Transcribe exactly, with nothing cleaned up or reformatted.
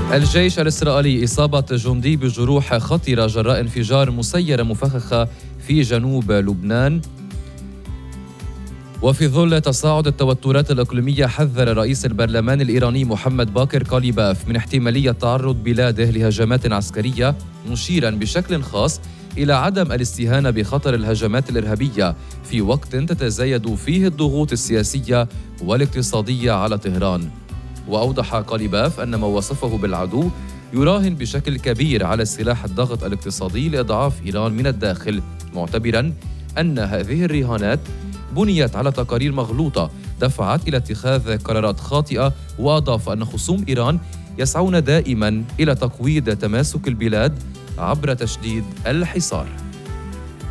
الجيش الإسرائيلي إصابة جندي بجروح خطرة جراء انفجار مسيرة مفخخة في جنوب لبنان. وفي ظل تصاعد التوترات الإقليمية، حذر رئيس البرلمان الإيراني محمد باقر كاليباف من احتمالية تعرض بلاده لهجمات عسكرية، مشيرا بشكل خاص إلى عدم الاستهانة بخطر الهجمات الإرهابية في وقت تتزايد فيه الضغوط السياسية والاقتصادية على طهران. وأوضح كاليباف أن ما وصفه بالعدو يراهن بشكل كبير على سلاح الضغط الاقتصادي لإضعاف إيران من الداخل، معتبرا أن هذه الرهانات بنيت على تقارير مغلوطة دفعت إلى اتخاذ قرارات خاطئة. وأضاف أن خصوم إيران يسعون دائما إلى تقويض تماسك البلاد عبر تشديد الحصار.